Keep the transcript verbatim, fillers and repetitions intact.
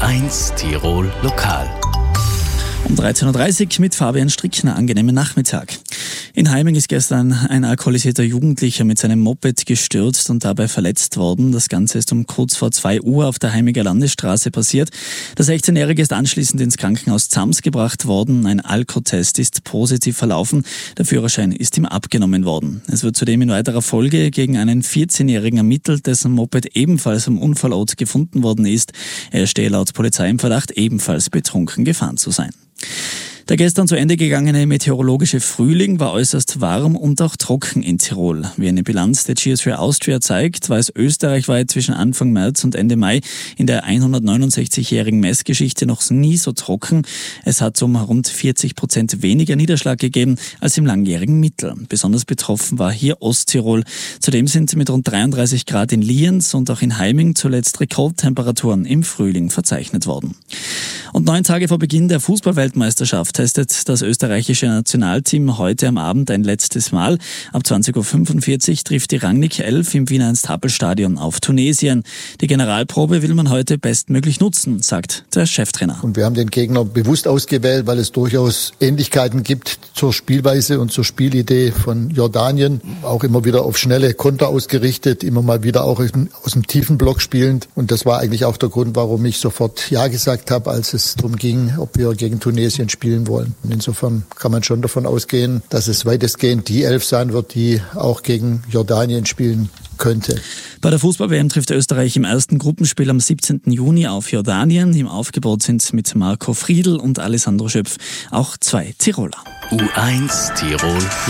eins Tirol Lokal. Um dreizehn Uhr dreißig mit Fabian Strickner. Angenehmen Nachmittag. In Heiming ist gestern ein alkoholisierter Jugendlicher mit seinem Moped gestürzt und dabei verletzt worden. Das Ganze ist um kurz vor zwei Uhr auf der Heimiger Landesstraße passiert. Der sechzehnjährige ist anschließend ins Krankenhaus Zams gebracht worden. Ein Alkotest ist positiv verlaufen. Der Führerschein ist ihm abgenommen worden. Es wird zudem in weiterer Folge gegen einen vierzehnjährigen ermittelt, dessen Moped ebenfalls am Unfallort gefunden worden ist. Er stehe laut Polizei im Verdacht, ebenfalls betrunken gefahren zu sein. Der gestern zu Ende gegangene meteorologische Frühling war äußerst warm und auch trocken in Tirol. Wie eine Bilanz der Geosphere Austria zeigt, war es österreichweit zwischen Anfang März und Ende Mai in der hundertneunundsechzigjährigen Messgeschichte noch nie so trocken. Es hat um rund vierzig Prozent weniger Niederschlag gegeben als im langjährigen Mittel. Besonders betroffen war hier Osttirol. Zudem sind mit rund dreiunddreißig Grad in Lienz und auch in Heiming zuletzt Rekordtemperaturen im Frühling verzeichnet worden. Und neun Tage vor Beginn der Fußball-Weltmeisterschaft testet das österreichische Nationalteam heute am Abend ein letztes Mal. Ab zwanzig Uhr fünfundvierzig trifft die Rangnick elf im Wiener Ernst-Happel-Stadion auf Tunesien. Die Generalprobe will man heute bestmöglich nutzen, sagt der Cheftrainer. Und wir haben den Gegner bewusst ausgewählt, weil es durchaus Ähnlichkeiten gibt zur Spielweise und zur Spielidee von Jordanien. Auch immer wieder auf schnelle Konter ausgerichtet, immer mal wieder auch aus dem tiefen Block spielend. Und das war eigentlich auch der Grund, warum ich sofort Ja gesagt habe, als es darum ging, ob wir gegen Tunesien spielen wollen. Und insofern kann man schon davon ausgehen, dass es weitestgehend die Elf sein wird, die auch gegen Jordanien spielen könnte. Bei der Fußball-W M trifft Österreich im ersten Gruppenspiel am siebzehnten Juni auf Jordanien. Im Aufgebot sind mit Marco Friedl und Alessandro Schöpf auch zwei Tiroler. U eins Tirol